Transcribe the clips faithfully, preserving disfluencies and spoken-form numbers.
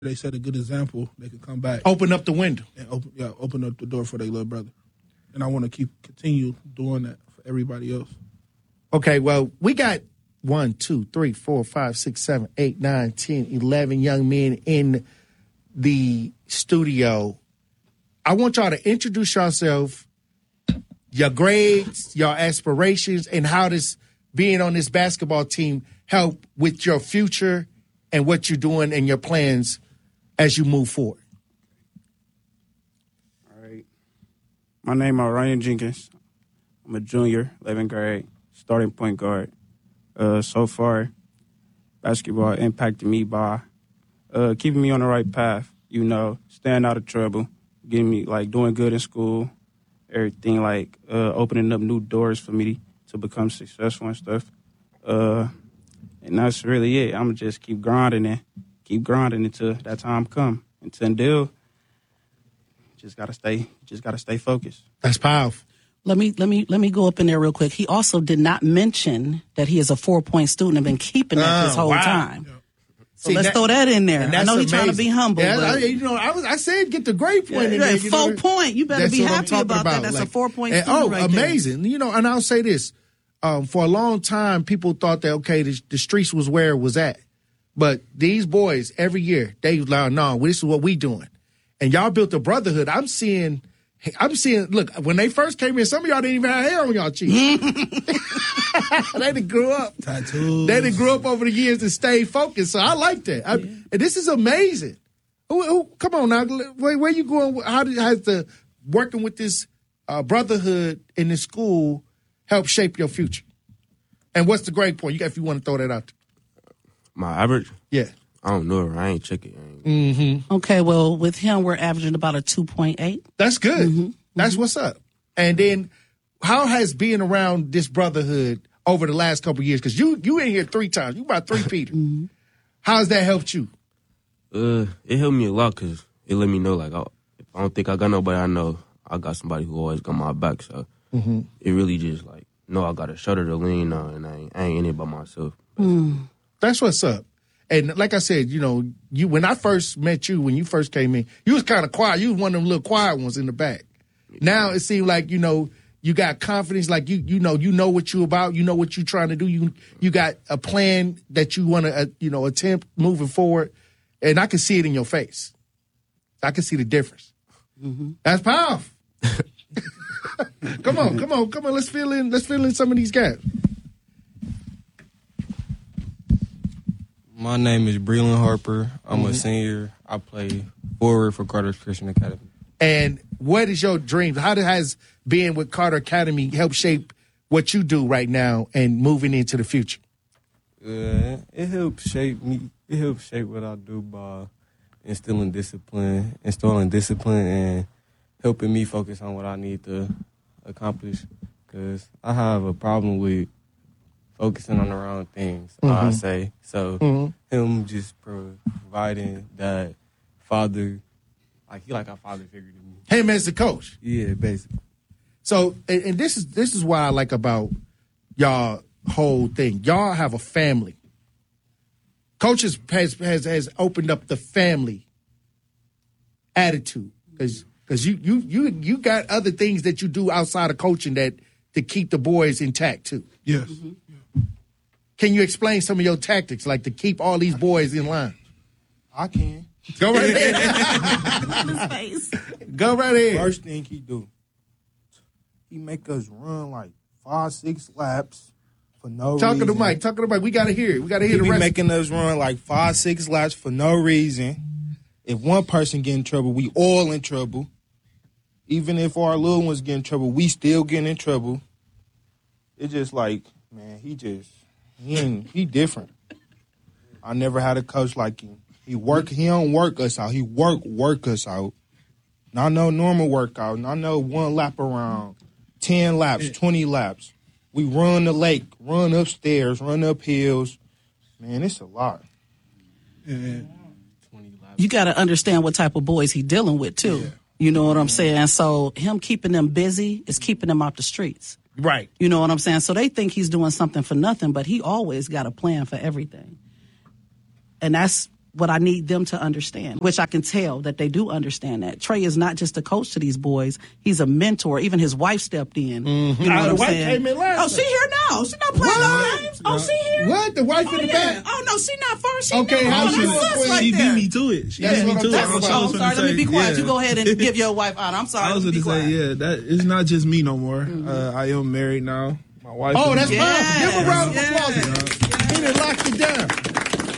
they set a good example, they can come back. Open up the window. And open, yeah, open up the door for their little brother. And I want to keep continue doing that for everybody else. Okay, well, we got one, two, three, four, five, six, seven, eight, nine, ten, eleven young men in the studio. I want y'all to introduce yourself, your grades, your aspirations, and how this being on this basketball team help with your future and what you're doing and your plans as you move forward. All right. My name is Ryan Jenkins. I'm a junior, eleventh grade, starting point guard. Uh, so far, basketball impacted me by uh, keeping me on the right path, you know, staying out of trouble, getting me, like, doing good in school, everything, like, uh, opening up new doors for me to become successful and stuff. Uh, and that's really it. I'm going to just keep grinding and keep grinding until that time come. Until just got to stay, just got to stay focused. That's powerful. Let me let me let me go up in there real quick. He also did not mention that he is a four point student and been keeping that Oh, this whole wow. time. So See, let's that- throw that in there. And I that's know he's trying to amazing. be humble. Yeah, but I, you know, I was I said get the grade point in Yeah, there. You four know? point. You better That's be what I'm happy talking about that. That's a Like, four-point and- student Oh, right there. amazing. You know, and I'll say this. Um, for a long time, people thought that, okay, the, the streets was where it was at. But these boys, every year, they like, no, this is what we doing. And y'all built a brotherhood. I'm seeing, I'm seeing, look, when they first came in, some of y'all didn't even have hair on y'all cheeks. They done grew up. Tattoos. They done grew up over the years and stayed focused. So I like that. I, and this is amazing. Who, who, come on now. Where, where you going? How did, has the working with this uh, brotherhood in the school help shape your future? And what's the grade point? You got, if you want to throw that out there. My average? Yeah. I don't know. I ain't check it. I ain't. Mm-hmm. Okay, well, with him, we're averaging about a two point eight. That's good. Mm-hmm. That's what's up. And then how has being around this brotherhood over the last couple of years, because you you in here three times. You about three Peter. Mm-hmm. How has that helped you? Uh, it helped me a lot because it let me know, like, I, if I don't think I got nobody I know, I got somebody who always got my back. So Mm-hmm. it really just, like, no, I got a shoulder to lean on, and I ain't, I ain't in it by myself. Mm. That's what's up. And like I said, you know, you when I first met you, when you first came in, you was kind of quiet. You was one of them little quiet ones in the back. Now it seems like, you know, you got confidence, like you you know, you know what you about, you know what you're trying to do. You you got a plan that you want to, uh, you know, attempt moving forward. And I can see it in your face. I can see the difference. Mm-hmm. That's powerful. Come on, come on, come on. Let's fill in. Let's fill in some of these guys. My name is Breland Harper. I'm Mm-hmm. a senior. I play forward for Carter's Christian Academy. And what is your dream? How has being with Carter Academy helped shape what you do right now and moving into the future? Uh, it helps shape me. It helps shape what I do by instilling discipline, installing discipline, and helping me focus on what I need to accomplish. Because I have a problem with focusing on the wrong things, Mm-hmm. I say. So Mm-hmm. him just providing that father, like he like a father figure to me. Him as the coach. Yeah, basically. So, and, and this is this is why I like about y'all whole thing. Y'all have a family. Coaches has has, has opened up the family attitude because because you you you you got other things that you do outside of coaching that to keep the boys intact too. Yes. Can you explain some of your tactics, like to keep all these boys in line? I can. Go right ahead. His face. Go right ahead. First thing he do, he make us run like five, six laps for no Talk reason. to the mic. Talk to the mic. We got to hear it. We got to hear He the be rest. making us run like five, six laps for no reason. If one person get in trouble, we all in trouble. Even if our little ones get in trouble, we still get in trouble. It's just like, man, he just, he ain't, he different. I never had a coach like him. He work, he don't work us out. He work, work us out. Not no normal workout. Not no one lap around, ten laps, twenty laps. We run the lake, run upstairs, run up hills. Man, it's a lot. Yeah. You got to understand what type of boys he dealing with too. Yeah. You know what I'm saying? So him keeping them busy is keeping them off the streets. Right. You know what I'm saying? So they think he's doing something for nothing, but he always got a plan for everything. And that's what I need them to understand, which I can tell that they do understand that. Trey is not just a coach to these boys. He's a mentor. Even his wife stepped in. Mm-hmm. You know Uh, what the I'm wife saying? came in last Oh, she here now. She not playing no games. Oh, she here. What? The wife Oh, in the yeah. back? Oh, no, she not first. She Okay, not. how Oh, she that's was- sis right she there. beat me to it. She That's beat me what I'm to it. talking I was about. Oh, I'm gonna sorry. Let me say, be quiet. yeah. You go ahead and give your wife honor. I'm sorry. I was Let me going to be say, quiet. yeah, that it's not just me no more. Uh, I am married now. My wife. Oh, is that's married. powerful. Give him a round of Yes. applause. He done locked it down.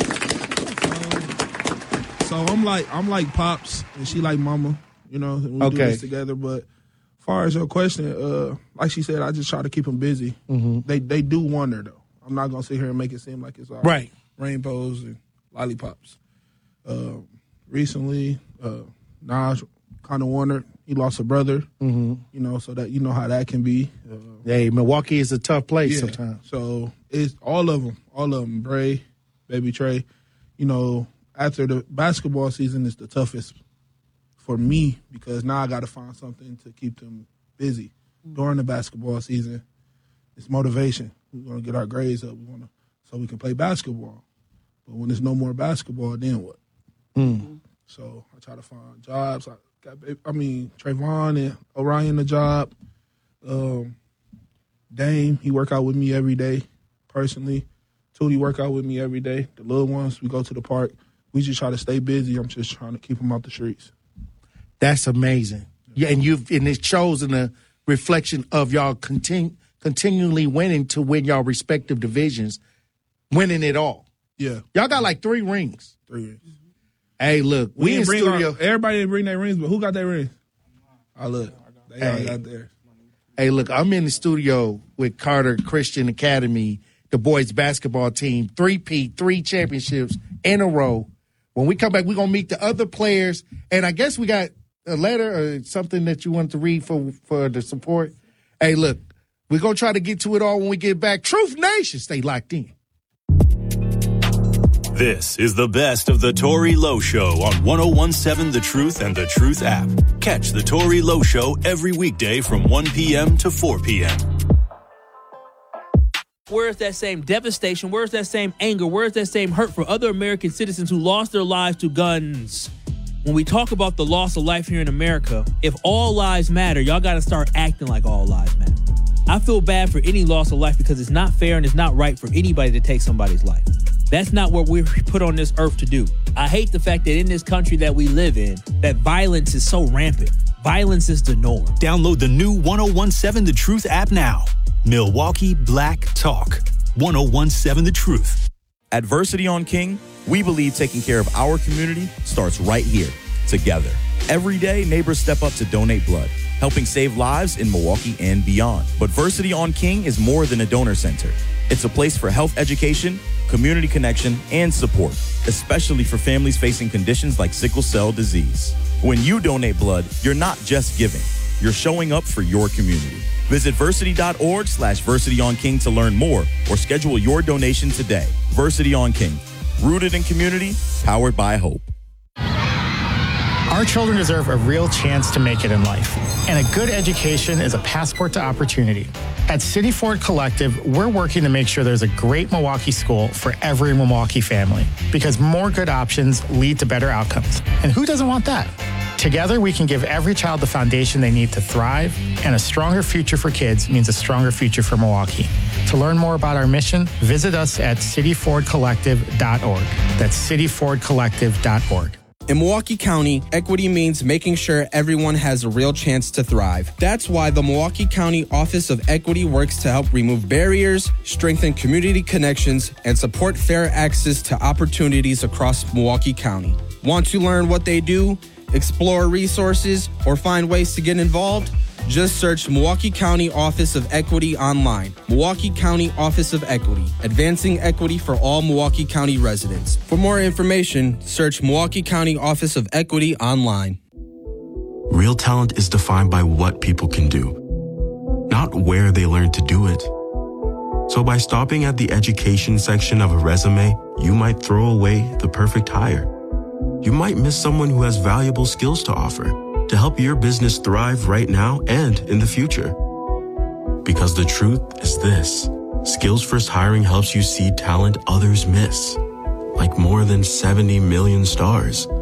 So I'm like I'm like Pops and she like Mama, you know, and we do Okay. this together. But as far as your question, uh, like she said, I just try to keep them busy. Mm-hmm. They they do wonder though. I'm not gonna sit here and make it seem like it's all Right. rainbows and lollipops. Uh, recently, uh, Naj kind of wondered. He lost a brother, Mm-hmm. you know, so that you know how that can be. Uh, Hey, Milwaukee is a tough place yeah. sometimes. So it's all of them, all of them. Bray, Baby Trey. You know, after the basketball season is the toughest for me because now I got to find something to keep them busy during the basketball season. It's motivation. We want to get our grades up. We want to so we can play basketball. But when there's no more basketball, then what? Mm. So I try to find jobs. I got, I mean, Trayvon and Orion a job. Um, Dame, he work out with me every day, personally. Tootie work out with me every day. The little ones, we go to the park. We just try to stay busy. I'm just trying to keep them out the streets. That's amazing. Yeah, and you've and it shows in the reflection of y'all continu- continually winning to win y'all respective divisions, winning it all. Yeah, Y'all got like three rings. three rings. Hey, look, we, in didn't bring studio. our- everybody didn't bring their rings, but who got their rings? I look. They all Hey. got theirs. Hey, look, I'm in the studio with Carter Christian Academy, the boys basketball team, three-peat, three championships in a row. When we come back, we're going to meet the other players. And I guess we got a letter or something that you wanted to read for, for the support. Hey, look, we're going to try to get to it all when we get back. Truth Nation, stay locked in. This is the best of the Tory Lowe Show on one oh one seven The Truth and The Truth app. Catch the Tory Lowe Show every weekday from one p.m. to four p.m. Where's that same devastation? Where's that same anger? Where's that same hurt for other American citizens who lost their lives to guns? When we talk about the loss of life here in America, if all lives matter, y'all got to start acting like all lives matter. I feel bad for any loss of life because it's not fair and it's not right for anybody to take somebody's life. That's not what we're put on this earth to do. I hate the fact that in this country that we live in, that violence is so rampant. Violence is the norm. Download the new one oh one seven The Truth app now. Milwaukee Black Talk. one oh one seven The Truth. At Versity on King, we believe taking care of our community starts right here, together. Every day, neighbors step up to donate blood, helping save lives in Milwaukee and beyond. But Versity on King is more than a donor center. It's a place for health education, community connection, and support, especially for families facing conditions like sickle cell disease. When you donate blood, you're not just giving, you're showing up for your community. Visit versity.org slash Versity on King to learn more or schedule your donation today. Versity on King, rooted in community, powered by hope. Our children deserve a real chance to make it in life, and a good education is a passport to opportunity. At City Ford Collective, we're working to make sure there's a great Milwaukee school for every Milwaukee family, because more good options lead to better outcomes. And who doesn't want that? Together, we can give every child the foundation they need to thrive, and a stronger future for kids means a stronger future for Milwaukee. To learn more about our mission, visit us at city ford collective dot org. That's city ford collective dot org. In Milwaukee County, equity means making sure everyone has a real chance to thrive. That's why the Milwaukee County Office of Equity works to help remove barriers, strengthen community connections, and support fair access to opportunities across Milwaukee County. Want to learn what they do, explore resources, or find ways to get involved? Just search Milwaukee County Office of Equity online. Milwaukee County Office of Equity, advancing equity for all Milwaukee County residents. For more information, search Milwaukee County Office of Equity online. Real talent is defined by what people can do, not where they learn to do it. So by stopping at the education section of a resume, you might throw away the perfect hire. You might miss someone who has valuable skills to offer, to help your business thrive right now and in the future. Because the truth is this: Skills First Hiring helps you see talent others miss. like more than seventy million stars.